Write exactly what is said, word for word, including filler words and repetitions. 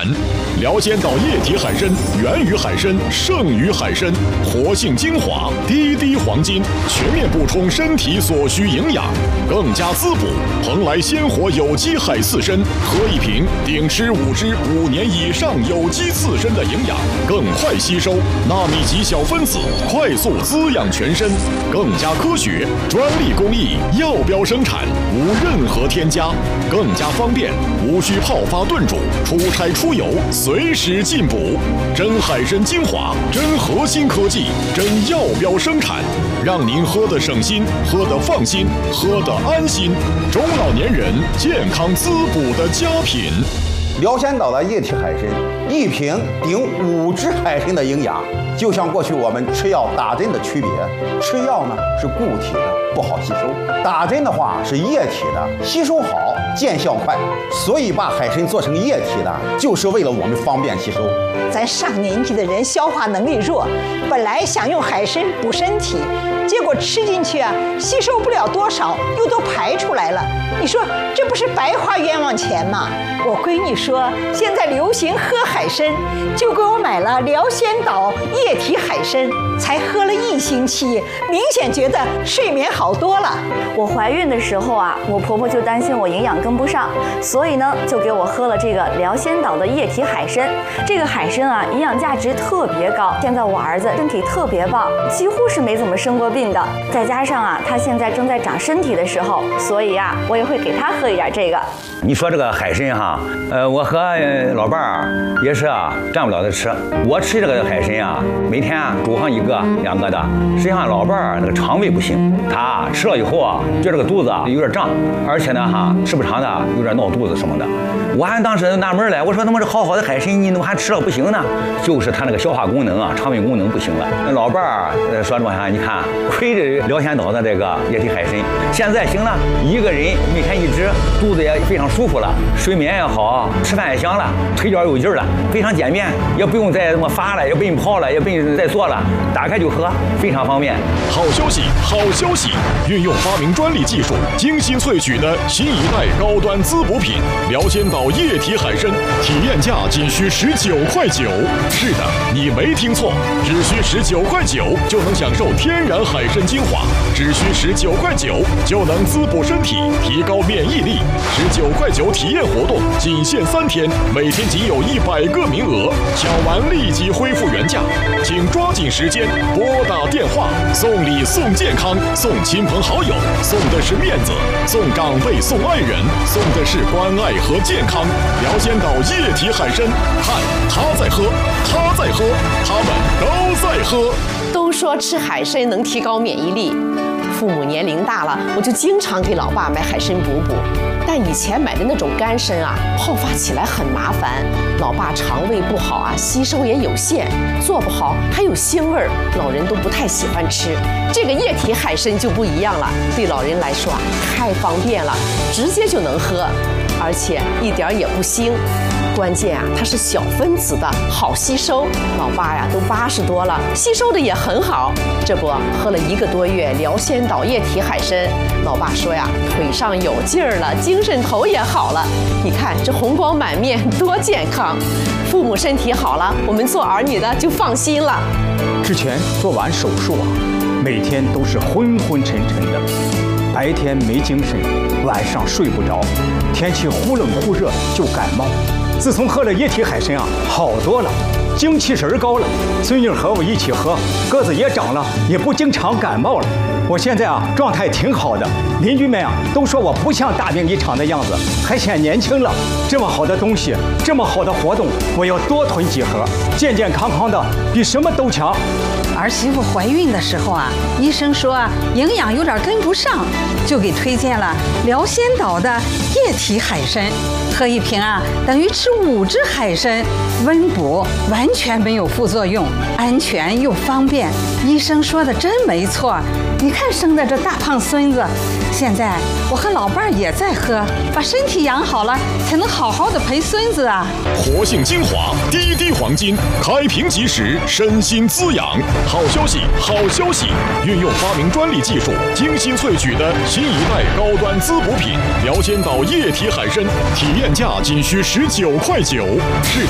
产。辽仙岛液体海参源于海参，胜于海参，活性精华，滴滴黄金，全面补充身体所需营养，更加滋补。蓬莱鲜活有机海刺参，喝一瓶顶吃五支五年以上有机刺参的营养，更快吸收纳米级小分子，快速滋养全身，更加科学，专利工艺，药标生产，无任何添加，更加方便，无需泡发炖煮，出差出游随时进补。真海参精华，真核心科技，真药标生产，让您喝得省心，喝得放心，喝得安心。中老年人健康滋补的佳品。 辽仙岛的液体海参，一瓶顶五只海参的营养。就像过去我们吃药打针的区别，吃药呢是固体的，不好吸收；打针的话是液体的，吸收好，见效快。所以把海参做成液体的，就是为了我们方便吸收。 咱上年纪的人消化能力弱，本来想用海参补身体，结果吃进去啊，吸收不了多少，又都排出来了。你说这不是白花冤枉钱吗？我闺女说现在流行喝海参，就给我买了辽仙岛液体海参，才喝了一星期，明显觉得睡眠好多了。 我怀孕的时候啊，我婆婆就担心我营养跟不上，所以呢，就给我喝了这个辽仙岛的液体海参。这个海参啊，营养价值特别高。现在我儿子身体特别棒，几乎是没怎么生过病的。再加上啊，他现在正在长身体的时候，所以啊，我也会给他喝一点这个。 你说这个海参哈，呃，我和老伴儿也是啊，占不了的吃。我吃这个海参啊，每天啊煮上一个两个的。实际上老伴儿那个肠胃不行，他吃了以后啊，觉得这个肚子啊有点胀，而且呢哈，吃不长的有点闹肚子什么的。我还当时纳闷来，我说他妈这好好的海参，你怎么还吃了不行呢？就是他那个消化功能啊，肠胃功能不行了。那老伴儿说什么呀？你看，亏着辽仙岛的这个液体海参，现在行了，一个人每天一只，肚子也非常舒服了，睡眠也好，吃饭也香了，腿脚有劲儿了，非常简便，也不用再这么发了，也不用泡了，也不用再做了，打开就喝，非常方便。 好消息，好消息！运用发明专利技术，精心萃取的新一代高端滋补品辽仙岛液体海参，体验价仅需十九块九。是的，你没听错，只需十九块九就能享受天然海参精华，只需十九块九就能滋补身体，提高免疫力。十九块九体验活动仅限三天，每天仅有一百个名额，抢完立即恢复原价，请抓紧时间拨打电话。送礼送健康，送亲朋好友，送的是面子，送长辈送爱人，送的是关爱和健康。辽仙岛液体海参，看他在喝，他在喝，他们都在喝。 都说吃海参能提高免疫力，父母年龄大了，我就经常给老爸买海参补补。但以前买的那种干参啊，泡发起来很麻烦，老爸肠胃不好啊，吸收也有限，做不好还有腥味儿，老人都不太喜欢吃。这个液体海参就不一样了，对老人来说啊，太方便了，直接就能喝，而且一点儿也不腥。关键啊，它是小分子的，好吸收。老爸呀，都八十多了，吸收的也很好。这不，喝了一个多月辽仙岛液体海参，老爸说呀，腿上有劲儿了，精神头也好了。你看这红光满面，多健康！父母身体好了，我们做儿女的就放心了。 之前做完手术啊，每天都是昏昏沉沉的，白天没精神，晚上睡不着，天气忽冷忽热就感冒。自从喝了液体海参啊，好多了，精气神高了。孙女和我一起喝，个子也长了，也不经常感冒了。我现在啊，状态挺好的，邻居们啊都说我不像大病一场的样子，还显年轻了。这么好的东西，这么好的活动，我要多囤几盒，健健康康的，比什么都强。 儿媳妇怀孕的时候啊，医生说啊营养有点跟不上，就给推荐了辽仙岛的液体海参，喝一瓶啊等于吃五只海参，温补，完全没有副作用，安全又方便。医生说的真没错，你看生的这大胖孙子，现在我和老伴儿也在喝，把身体养好了，才能好好的陪孙子啊。 活性精华，滴滴黄金，开瓶即食，身心滋养。好消息，好消息！运用发明专利技术，精心萃取的新一代高端滋补品辽仙岛液体海参，体验价仅需十九块九。是的，